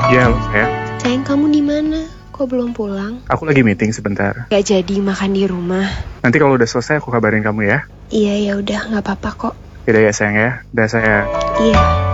Iya, halo sayang. Sayang, kamu di mana? Kok belum pulang? Aku lagi meeting sebentar. Gak jadi makan di rumah. Nanti kalau udah selesai aku kabarin kamu ya. Iya, ya udah, nggak apa-apa kok. Yaudah ya sayang ya. Udah sayang. Iya.